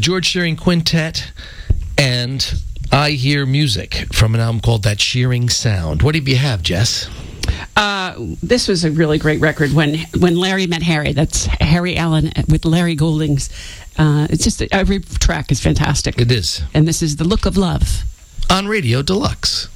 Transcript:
George Shearing Quintet, and I Hear Music from an album called That Shearing Sound. What do you have, Jess? This was a really great record when Larry met Harry. That's Harry Allen with Larry Goldings. It's just every track is fantastic. It is. And this is The Look of Love on Radio Deluxe.